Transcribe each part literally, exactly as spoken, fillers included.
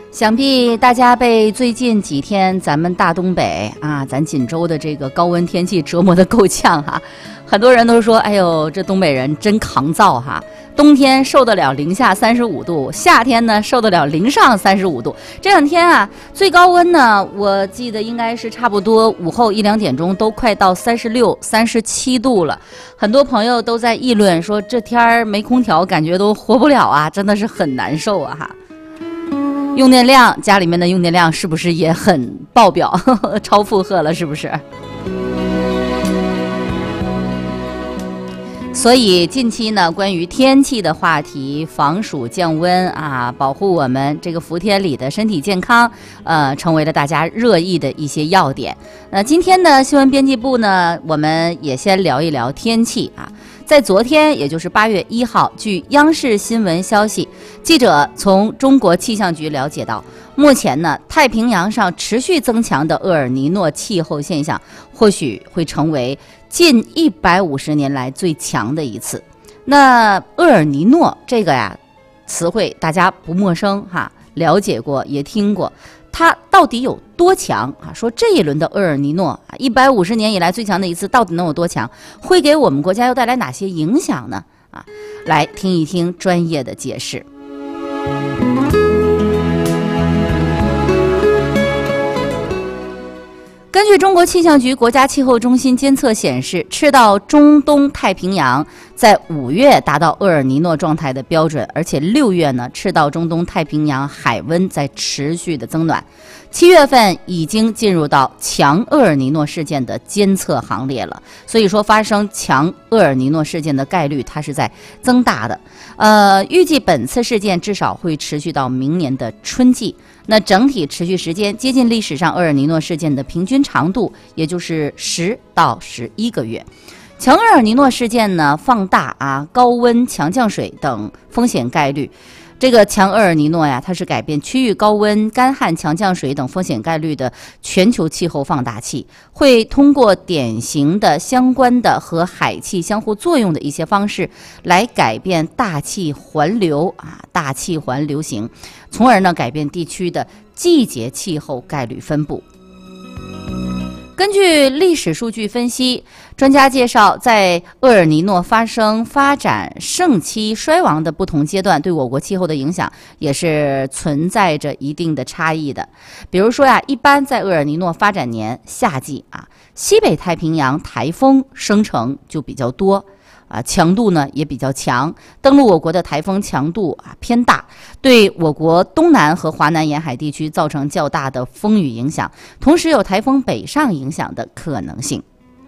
想必大家被最近几天咱们大东北啊，咱锦州的这个高温天气折磨得够呛哈。很多人都说，哎呦，这东北人真抗造哈。冬天受得了零下三十五度，夏天呢受得了零上三十五度。这两天啊，最高温呢，我记得应该是差不多午后一两点钟都快到三十六、三十七度了。很多朋友都在议论说，这天儿没空调，感觉都活不了啊，真的是很难受啊哈。用电量，家里面的用电量是不是也很爆表，呵呵超负荷了，是不是？所以近期呢，关于天气的话题，防暑降温啊，保护我们这个伏天里的身体健康，呃，成为了大家热议的一些要点。那今天呢，新闻编辑部呢，我们也先聊一聊天气啊。在昨天，也就是八月一号，据央视新闻消息，记者从中国气象局了解到，目前呢，太平洋上持续增强的厄尔尼诺气候现象，或许会成为近一百五十年来最强的一次。那厄尔尼诺这个呀词汇大家不陌生哈，了解过也听过。它到底有多强啊？说这一轮的厄尔尼诺啊，一百五十年以来最强的一次，到底能有多强？会给我们国家又带来哪些影响呢？啊，来听一听专业的解释。根据中国气象局国家气候中心监测显示，赤道中东太平洋在五月达到厄尔尼诺状态的标准，而且六月呢，赤道中东太平洋海温在持续的增暖，七月份已经进入到强厄尔尼诺事件的监测行列了。所以说，发生强厄尔尼诺事件的概率它是在增大的。呃，预计本次事件至少会持续到明年的春季。那整体持续时间接近历史上厄尔尼诺事件的平均长度，也就是十到十一个月。强厄尔尼诺事件呢，放大啊高温、强降水等风险概率。这个强厄尔尼诺呀，它是改变区域高温、干旱、强降水等风险概率的全球气候放大器，会通过典型的相关的和海气相互作用的一些方式，来改变大气环流啊，大气环流行，从而呢改变地区的季节气候概率分布。根据历史数据分析，专家介绍，在厄尔尼诺发生、发展、盛期、衰亡的不同阶段，对我国气候的影响也是存在着一定的差异的。比如说呀，一般在厄尔尼诺发展年夏季啊，西北太平洋台风生成就比较多。啊，强度呢也比较强，登陆我国的台风强度啊偏大，对我国东南和华南沿海地区造成较大的风雨影响，同时有台风北上影响的可能性。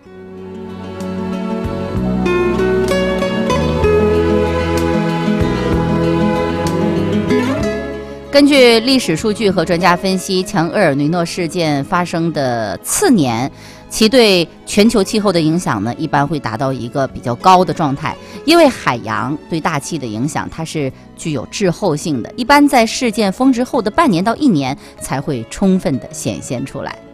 根据历史数据和专家分析，强厄尔尼诺事件发生的次年，其对全球气候的影响呢，一般会达到一个比较高的状态。因为海洋对大气的影响，它是具有滞后性的，一般在事件峰值后的半年到一年才会充分的显现出来。